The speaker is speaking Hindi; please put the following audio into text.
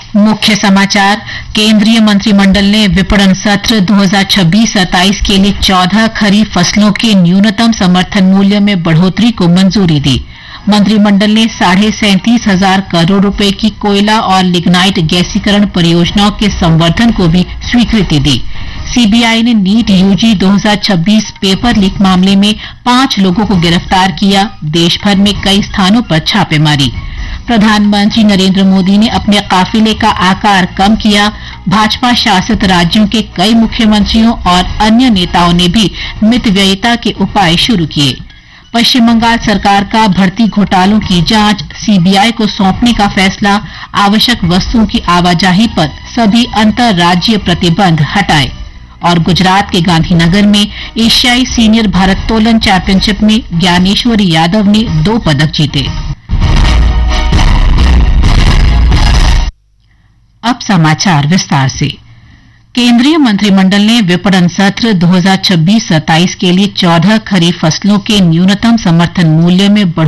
मुख्य समाचार। केंद्रीय मंत्रिमंडल ने विपणन सत्र 2026-27 के लिए 14 खरीफ फसलों के न्यूनतम समर्थन मूल्य में बढ़ोतरी को मंजूरी दी। मंत्रिमंडल ने 37,500 करोड़ रुपए की कोयला और लिग्नाइट गैसीकरण परियोजनाओं के संवर्धन को भी स्वीकृति दी। सीबीआई ने नीट यूजी 2026 पेपर लीक मामले में 5 लोगों को गिरफ्तार किया। देश भर में कई स्थानों पर छापेमारी। प्रधानमंत्री नरेंद्र मोदी ने अपने काफिले का आकार कम किया। भाजपा शासित राज्यों के कई मुख्यमंत्रियों और अन्य नेताओं ने भी मितव्ययिता के उपाय शुरू किए। पश्चिम बंगाल सरकार का भर्ती घोटालों की जांच सीबीआई को सौंपने का फैसला। आवश्यक वस्तुओं की आवाजाही पर सभी अंतर्राज्यीय प्रतिबंध हटाए। और गुजरात के गांधीनगर में एशियाई सीनियर भारोत्तोलन चैंपियनशिप में ज्ञानेश्वरी यादव ने 2 पदक जीते। अब समाचार विस्तार से। केंद्रीय मंत्रिमंडल ने विपणन सत्र 2026-27 के लिए 14 खरीफ फसलों के न्यूनतम समर्थन मूल्य में